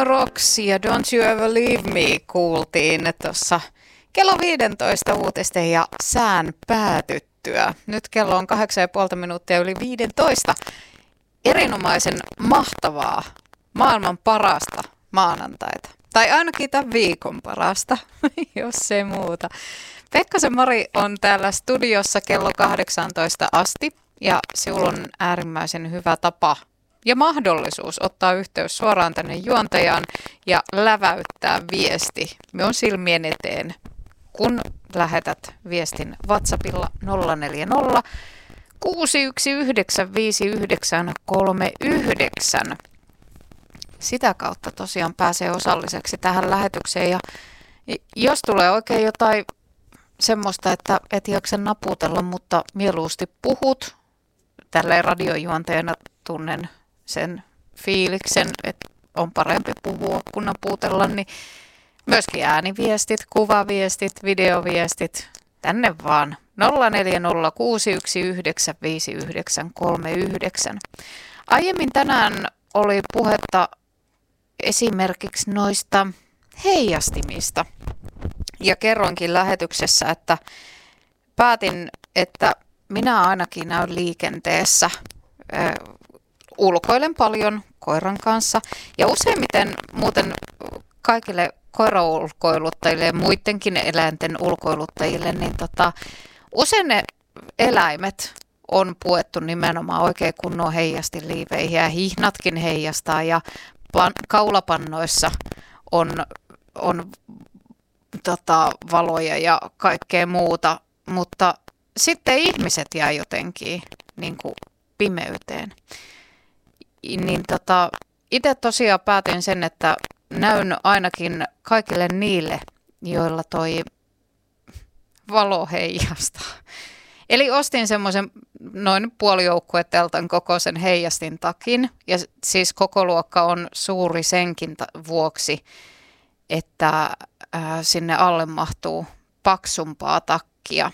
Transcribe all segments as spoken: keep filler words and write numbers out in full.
Camilla Rocks ja Don't You Ever Leave Me kuultiin tuossa kello viisitoista uutisten ja sään päätyttyä. Nyt kello on kahdeksan ja puolta minuuttia yli viisitoista. Erinomaisen mahtavaa, maailman parasta maanantaita. Tai ainakin tämän viikon parasta, jos ei muuta. Pekkasen Mari on täällä studiossa kello kahdeksantoista asti ja sinulla on äärimmäisen hyvä tapa ja mahdollisuus ottaa yhteys suoraan tänne juontajaan ja läväyttää viesti minun silmien eteen, kun lähetät viestin WhatsAppilla nolla neljä nolla kuusi yksi yhdeksän viisi yhdeksän kolme yhdeksän. Sitä kautta tosiaan pääsee osalliseksi tähän lähetykseen ja jos tulee oikein jotain semmoista, että et jaksa naputella, mutta mieluusti puhut, tälleen radiojuontajana tunnen sen fiiliksen, että on parempi puhua kuin naputella, niin myöskin ääniviestit, kuvaviestit, videoviestit, tänne vaan nolla neljä nolla kuusi yksi yhdeksän viisi yhdeksän kolme yhdeksän. Aiemmin tänään oli puhetta esimerkiksi noista heijastimista ja kerroinkin lähetyksessä, että päätin, että minä ainakin näyn liikenteessä. Ulkoilen paljon koiran kanssa ja useimmiten muuten kaikille koiraulkoiluttajille ja muidenkin eläinten ulkoiluttajille, niin tota, usein ne eläimet on puettu nimenomaan oikein kunnon heijastiliiveihin ja hihnatkin heijastaa ja pan, kaulapannoissa on, on tota, valoja ja kaikkea muuta, mutta sitten ihmiset jää jotenkin niin kuin pimeyteen. Niin tota, itse tosiaan päätin sen, että näyn ainakin kaikille niille, joilla toi valo heijastaa. Eli ostin semmoisen noin puolijoukkueteltan kokoisen heijastin takin. Ja siis koko luokka on suuri senkin ta- vuoksi, että ää, sinne alle mahtuu paksumpaa takkia.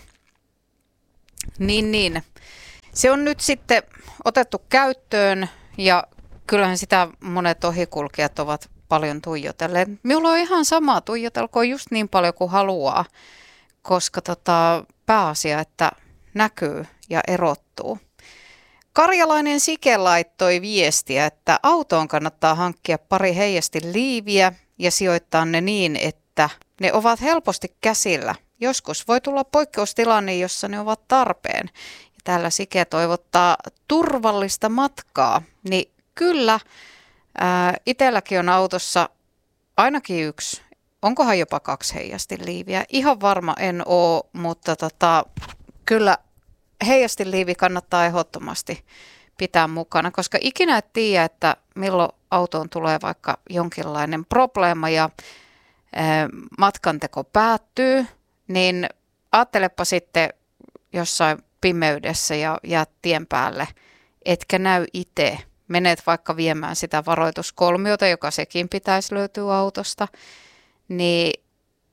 Niin, niin. Se on nyt sitten otettu käyttöön ja kyllähän sitä monet ohikulkijat ovat paljon tuijotelleet. Minulla on ihan sama, tuijotelkoon just niin paljon kuin haluaa, koska tota, pääasia, että näkyy ja erottuu. Karjalainen Sike laittoi viestiä, että autoon kannattaa hankkia pari heijastiliiviä ja sijoittaa ne niin, että ne ovat helposti käsillä. Joskus voi tulla poikkeustilanne, jossa ne ovat tarpeen. Ja täällä Sike toivottaa turvallista matkaa. Niin kyllä, ää, itselläkin on autossa ainakin yksi. Onkohan jopa kaksi heijastiliiviä? Ihan varma en ole, mutta tota, kyllä heijastiliivi kannattaa ehdottomasti pitää mukana, koska ikinä et tiedä, että milloin autoon tulee vaikka jonkinlainen probleema ja ää, matkanteko päättyy, niin ajattelepa sitten jossain pimeydessä ja jäät tien päälle, etkä näy itse. Menet vaikka viemään sitä varoituskolmiota, joka sekin pitäisi löytyä autosta, niin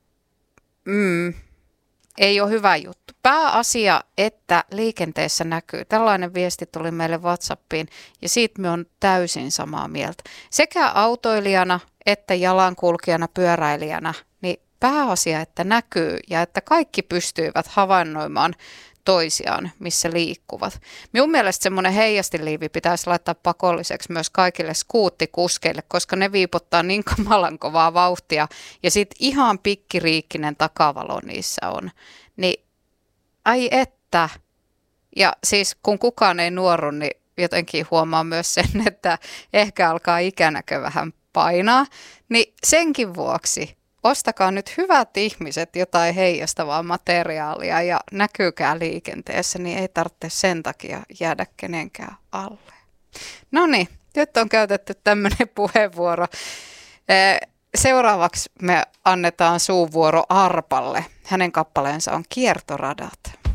mm, ei ole hyvä juttu. Pääasia, että liikenteessä näkyy. Tällainen viesti tuli meille WhatsAppiin ja siitä me on täysin samaa mieltä. Sekä autoilijana että jalankulkijana, pyöräilijänä, niin pääasia, että näkyy ja että kaikki pystyivät havainnoimaan toisiaan, missä liikkuvat. Minun mielestä semmoinen heijastiliivi pitäisi laittaa pakolliseksi myös kaikille skuuttikuskeille, koska ne viipottaa niin kamalan kovaa vauhtia ja sitten ihan pikkiriikkinen takavalo niissä on. Niin ai että. Ja siis kun kukaan ei nuoru, niin jotenkin huomaa myös sen, että ehkä alkaa ikänäkö vähän painaa. Niin senkin vuoksi ostakaa nyt hyvät ihmiset jotain heijastavaa materiaalia ja näkyykää liikenteessä, niin ei tarvitse sen takia jäädä kenenkään alle. No niin, nyt on käytetty tämmöinen puheenvuoro. Seuraavaksi me annetaan suuvuoro Arpalle. Hänen kappaleensa on Kiertoradat.